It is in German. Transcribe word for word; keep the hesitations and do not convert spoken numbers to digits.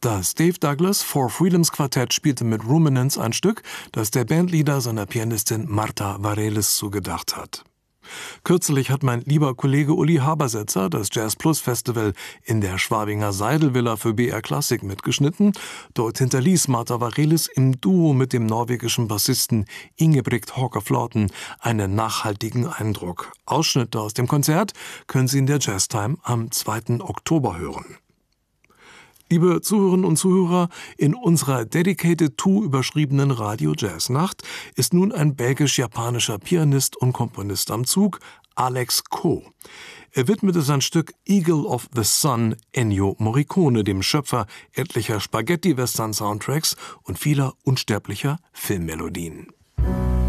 Das Dave Douglas Four Freedoms Quartett spielte mit Ruminants ein Stück, das der Bandleader seiner Pianistin Marta Varelis zugedacht hat. Kürzlich hat mein lieber Kollege Uli Habersetzer das Jazz Plus Festival in der Schwabinger Seidelvilla für B R Klassik mitgeschnitten. Dort hinterließ Marta Varelis im Duo mit dem norwegischen Bassisten Ingebrigt Håker-Flaten einen nachhaltigen Eindruck. Ausschnitte aus dem Konzert können Sie in der Jazztime am zweiten Oktober hören. Liebe Zuhörerinnen und Zuhörer, in unserer Dedicated to überschriebenen Radio-Jazz-Nacht ist nun ein belgisch-japanischer Pianist und Komponist am Zug, Alex Ko. Er widmete sein Stück Eagle of the Sun Ennio Morricone, dem Schöpfer etlicher Spaghetti-Western-Soundtracks und vieler unsterblicher Filmmelodien.